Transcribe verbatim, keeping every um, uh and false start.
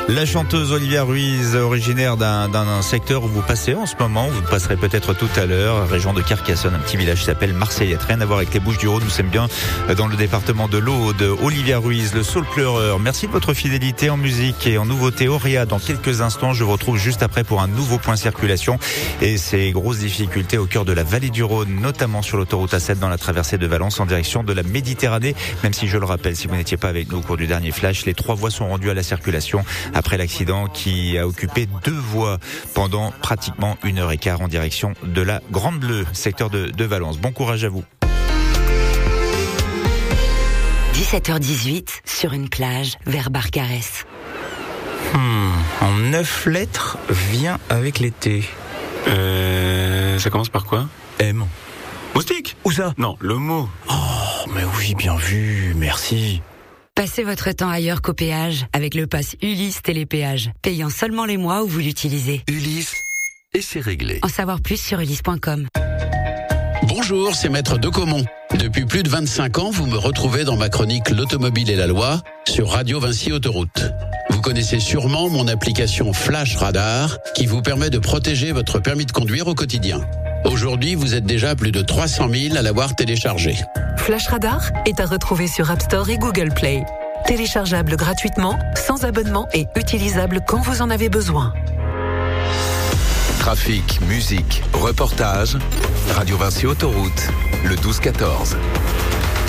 La chanteuse Olivia Ruiz, originaire d'un, d'un secteur où vous passez en ce moment, vous passerez peut-être tout à l'heure, région de Carcassonne, un petit village qui s'appelle Marseillette. Rien à voir avec les Bouches-du-Rhône, nous sommes bien dans le département de l'Aude. Olivia Ruiz, le soul pleureur. Merci de votre fidélité en musique et en nouveauté. Auréa, dans quelques instants, je vous retrouve juste après pour un nouveau point circulation et ces grosses difficultés au cœur de la vallée du Rhône, notamment sur l'autoroute A sept dans la traversée de Valence en direction de la Méditerranée. Même si je le rappelle, si vous n'étiez pas avec nous au cours du dernier flash, les trois voies sont rendues à la circulation après l'accident qui a occupé deux voies pendant pratiquement une heure et quart en direction de la Grande Bleue, secteur de, de Valence. Bon courage à vous. dix-sept heures dix-huit, sur une plage vers Barcarès. Hmm, en neuf lettres, vient avec l'été. Euh, ça commence par quoi? M. Moustique? Où ça? Non, le mot. Oh, mais oui, bien vu, merci. Passez votre temps ailleurs qu'au péage avec le pass Ulysse Télépéage, payant seulement les mois où vous l'utilisez. Ulysse, et c'est réglé. En savoir plus sur ulysse point com. Bonjour, c'est Maître Decomont. Depuis plus de vingt-cinq ans, vous me retrouvez dans ma chronique L'automobile et la loi sur Radio Vinci Autoroute. Vous connaissez sûrement mon application Flash Radar qui vous permet de protéger votre permis de conduire au quotidien. Aujourd'hui, vous êtes déjà plus de trois cent mille à l'avoir téléchargé. Flash Radar est à retrouver sur App Store et Google Play. Téléchargeable gratuitement, sans abonnement et utilisable quand vous en avez besoin. Trafic, musique, reportage, Radio Vinci Autoroute, le douze quatorze.